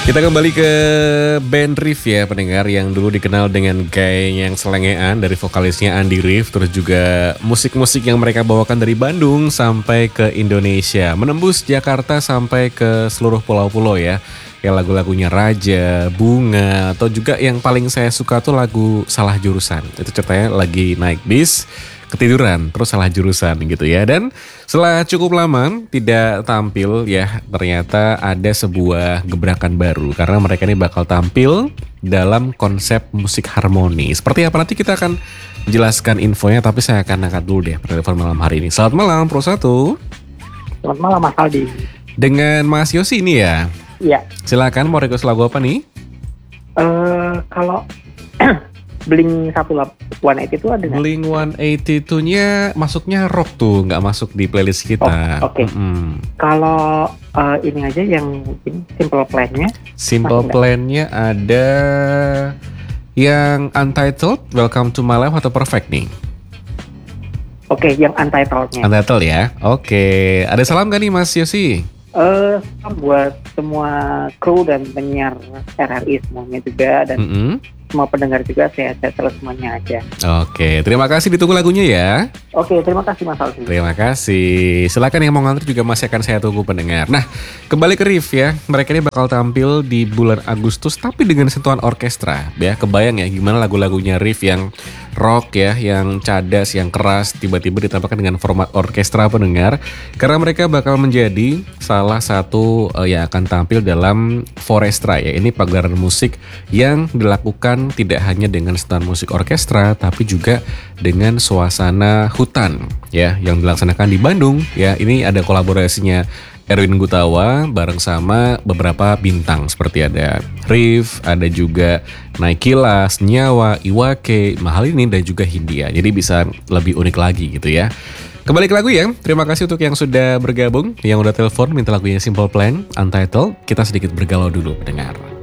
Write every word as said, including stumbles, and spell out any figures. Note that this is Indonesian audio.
Kita kembali ke band Rif ya pendengar, yang dulu dikenal dengan gaya yang selengean dari vokalisnya Andy Rif. Terus juga musik-musik yang mereka bawakan dari Bandung sampai ke Indonesia, menembus Jakarta sampai ke seluruh pulau-pulau ya. Kayak lagu-lagunya Raja, Bunga, atau juga yang paling saya suka tuh lagu Salah Jurusan. Itu ceritanya lagi naik bis, ketiduran, terus salah jurusan gitu ya. Dan setelah cukup lama tidak tampil ya, ternyata ada sebuah gebrakan baru. Karena mereka ini bakal tampil dalam konsep musik harmoni. Seperti apa nanti kita akan jelaskan infonya, tapi saya akan angkat dulu deh telepon malam hari ini. Selamat malam Pro satu. Selamat malam Mas Aldi. Dengan Mas Yosi ini ya? Iya. Silakan, mau request lagu apa nih? Eh uh, kalau Blink seratus delapan puluh delapan itu ada nggak? Blink seratus delapan puluh dua-nya masuknya rock tuh, nggak masuk di playlist kita. Oh, Oke. Okay. Mm-hmm. Kalau uh, ini aja yang ini Simple Plan-nya. Simple Plan-nya ada yang Untitled, Welcome to My Life, atau Perfect nih? Oke, okay, yang Untitled-nya. Untitled ya. Oke. Okay. Ada salam gak nih Mas Yosi? Eh, uh, buat semua kru dan penyiar R R I semuanya juga, dan mm-hmm. semua pendengar juga, sehat-sehat terus semuanya aja. Oke, terima kasih, ditunggu lagunya ya. Oke, terima kasih Mas Aldi. Terima kasih. Silakan yang mau ngantri juga masih akan saya tunggu pendengar. Nah, kembali ke Rif ya. Mereka ini bakal tampil di bulan Agustus tapi dengan sentuhan orkestra. Ya, kebayang ya gimana lagu-lagunya Rif yang rock ya, yang cadas, yang keras, tiba-tiba ditambahkan dengan format orkestra pendengar. Karena mereka bakal menjadi salah satu uh, yang akan tampil dalam Forestra ya. Ini pagelaran musik yang dilakukan tidak hanya dengan sentuhan musik orkestra, tapi juga dengan suasana hutan ya, yang dilaksanakan di Bandung ya. Ini ada kolaborasinya Erwin Gutawa bareng sama beberapa bintang seperti ada Rif, ada juga Naikila, Senyawa, Iwake, Mahalini, dan juga Hindia. Jadi bisa lebih unik lagi gitu ya. Kembali ke lagu ya. Terima kasih untuk yang sudah bergabung, yang udah telepon minta lagunya Simple Plan, Untitled. Kita sedikit bergalau dulu pendengar.